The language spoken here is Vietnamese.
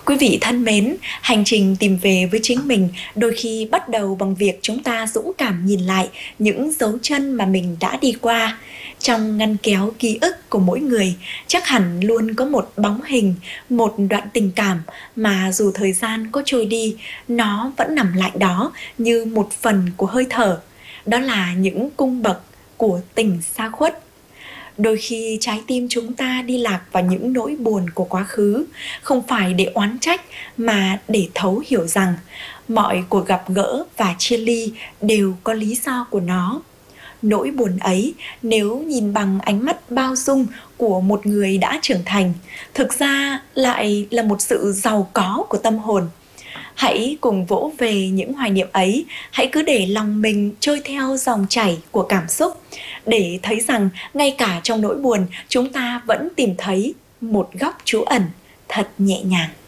Quý vị thân mến, hành trình tìm về với chính mình đôi khi bắt đầu bằng việc chúng ta dũng cảm nhìn lại những dấu chân mà mình đã đi qua. Trong ngăn kéo ký ức của mỗi người, chắc hẳn luôn có một bóng hình, một đoạn tình cảm mà dù thời gian có trôi đi, nó vẫn nằm lại đó như một phần của hơi thở. Đó là những cung bậc của tình xa khuất. Đôi khi trái tim chúng ta đi lạc vào những nỗi buồn của quá khứ, không phải để oán trách mà để thấu hiểu rằng mọi cuộc gặp gỡ và chia ly đều có lý do của nó. Nỗi buồn ấy, nếu nhìn bằng ánh mắt bao dung của một người đã trưởng thành, thực ra lại là một sự giàu có của tâm hồn. Hãy cùng vỗ về những hoài niệm ấy, hãy cứ để lòng mình trôi theo dòng chảy của cảm xúc, để thấy rằng ngay cả trong nỗi buồn, chúng ta vẫn tìm thấy một góc trú ẩn thật nhẹ nhàng.